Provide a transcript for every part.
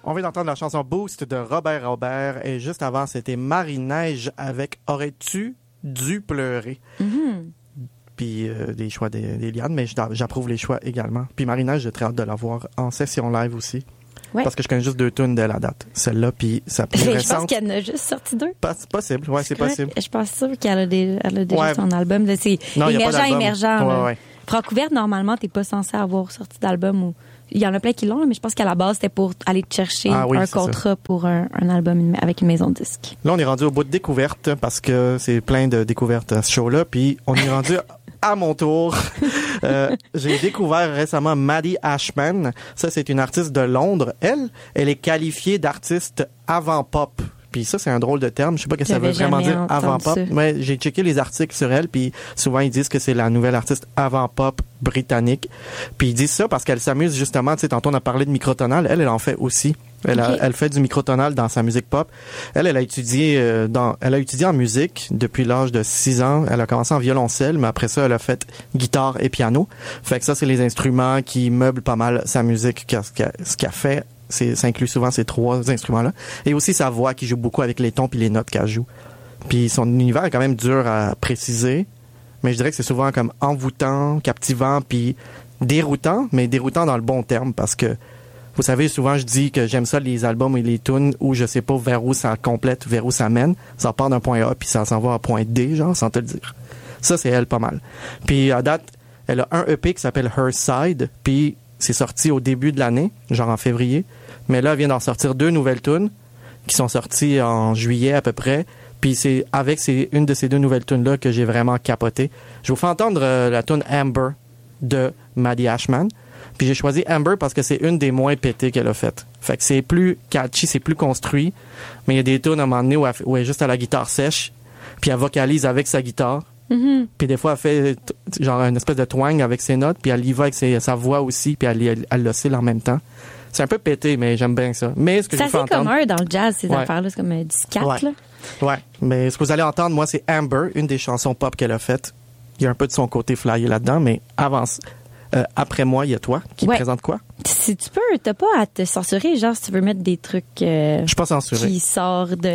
On vient d'entendre la chanson Boost de Robert Robert et juste avant, c'était Marie-Neige avec Aurais-tu dû pleurer? Puis des choix d'Éliane, mais j'approuve les choix également. Puis Marie-Neige, j'ai très hâte de la voir en session live aussi. Ouais. Parce que je connais juste 2 tunes de la date. Celle-là, puis sa plus récente. Je pense qu'elle en a juste sorti 2. Possible, ouais, c'est possible. Je pense sûr qu'elle a déjà son album. Là, c'est émergent. Ouais. Francouverte, normalement, t'es pas censé avoir sorti d'album ou... Il y en a plein qui l'ont, mais je pense qu'à la base, c'était pour aller chercher un contrat pour un album avec une maison de disques. Là, on est rendu au bout de découverte parce que c'est plein de découvertes à ce show-là. Puis on est rendu à mon tour. J'ai découvert récemment Maddie Ashman. Ça, c'est une artiste de Londres. Elle est qualifiée d'artiste avant-pop. Puis ça, c'est un drôle de terme. Je sais pas ce que ça veut vraiment dire avant-pop. Mais j'ai checké les articles sur elle, puis souvent ils disent que c'est la nouvelle artiste avant-pop britannique. Puis ils disent ça parce qu'elle s'amuse justement. Tu sais, tantôt on a parlé de microtonal. Elle en fait aussi. Elle fait du microtonal dans sa musique pop. Elle a étudié en musique depuis l'âge de 6 ans. Elle a commencé en violoncelle, mais après ça, elle a fait guitare et piano. Fait que ça, c'est les instruments qui meublent pas mal sa musique. Ce qu'elle fait, ça inclut souvent ces 3 instruments-là. Et aussi sa voix qui joue beaucoup avec les tons puis les notes qu'elle joue. Puis son univers est quand même dur à préciser, mais je dirais que c'est souvent comme envoûtant, captivant, puis déroutant, mais déroutant dans le bon terme parce que, vous savez, souvent je dis que j'aime ça les albums et les tunes où je sais pas vers où ça complète, vers où ça mène. Ça part d'un point A puis ça s'en va à un point D, genre, sans te le dire. Ça, c'est elle pas mal. Puis à date, elle a un EP qui s'appelle Her Side, puis c'est sorti au début de l'année, genre en février. Mais là, elle vient d'en sortir 2 nouvelles tunes qui sont sorties en juillet à peu près. Puis c'est une de ces 2 nouvelles tunes-là que j'ai vraiment capoté. Je vous fais entendre la tune Amber de Maddie Ashman. Puis j'ai choisi Amber parce que c'est une des moins pétées qu'elle a faites. Fait que c'est plus catchy, c'est plus construit. Mais il y a des tunes à un moment donné où elle est juste à la guitare sèche. Puis elle vocalise avec sa guitare. Puis des fois, elle fait genre une espèce de twang avec ses notes, puis elle y va avec sa voix aussi, puis elle l'oscille en même temps. C'est un peu pété, mais j'aime bien ça. Mais ce que je vous fais entendre... C'est assez commun dans le jazz, ces affaires-là. C'est comme du scat, là. Ouais, mais ce que vous allez entendre, moi, c'est Amber, une des chansons pop qu'elle a faites. Il y a un peu de son côté flyé là-dedans, mais après moi, il y a toi qui présente quoi? Si tu peux, t'as pas à te censurer, genre si tu veux mettre des trucs je suis pas censuré. Qui sortent du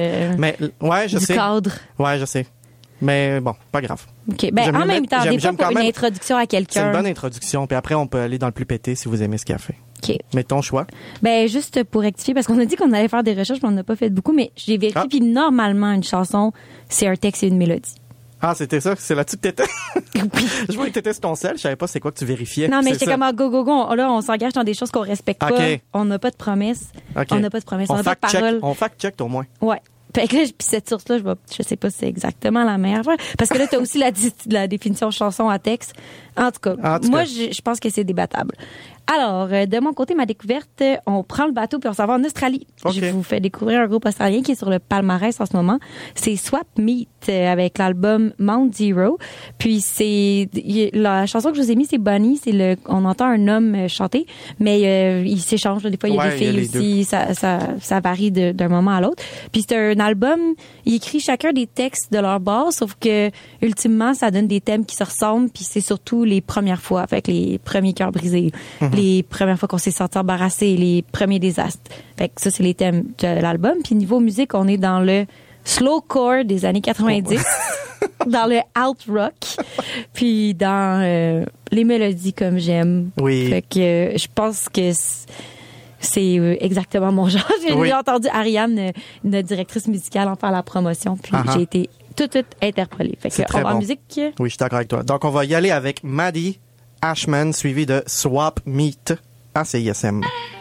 sais. Cadre. Ouais, je sais. Mais bon, pas grave. OK. Ben, en même temps, des fois, pour une introduction à quelqu'un. C'est une bonne introduction. Puis après, on peut aller dans le plus pété si vous aimez ce qu'elle fait. OK. Mais ton choix? Ben, juste pour rectifier, parce qu'on a dit qu'on allait faire des recherches, mais on n'a pas fait beaucoup. Mais j'ai vérifié, puis normalement, une chanson, c'est un texte et une mélodie. Ah, c'était ça? C'est là-dessus que t'étais? Je voyais que t'étais sur ton sel. Je savais pas c'est quoi que tu vérifiais. Non, mais j'étais comme, go. Là, on s'engage dans des choses qu'on respecte pas. On n'a pas de promesses. On n'a pas de promesses. On n'a pas de paroles. On fact-check au moins. Ouais. Fait que là, puis cette source-là, je sais pas si c'est exactement la meilleure. Parce que là, t'as aussi la définition chanson à texte. En tout cas, moi, je pense que c'est débattable. Alors, de mon côté, ma découverte, on prend le bateau puis on s'en va en Australie. Je vous fais découvrir un groupe australien qui est sur le palmarès en ce moment. C'est Swap Meat avec l'album Mount Zero. Puis la chanson que je vous ai mis, c'est Bunny. On entend un homme chanter, mais il s'échange. Des fois, il y a des filles aussi. Ça varie d'un moment à l'autre. Puis c'est un album. Il écrit chacun des textes de leur base, sauf que ultimement, ça donne des thèmes qui se ressemblent. Puis c'est surtout les premières fois, avec les premiers cœurs brisés. Les premières fois qu'on s'est senti embarrassé, les premiers désastres. Fait que ça, c'est les thèmes de l'album. Puis niveau musique, on est dans le slowcore des années 90, dans le alt rock, puis dans les mélodies comme j'aime. Oui. Fait que je pense que c'est exactement mon genre. J'ai entendu Ariane, notre directrice musicale, en faire la promotion, puis j'ai été tout interpellée. Fait que on va en musique. Oui, je suis d'accord avec toi. Donc on va y aller avec Maddie Ashman, suivi de Swap Meat à CISM.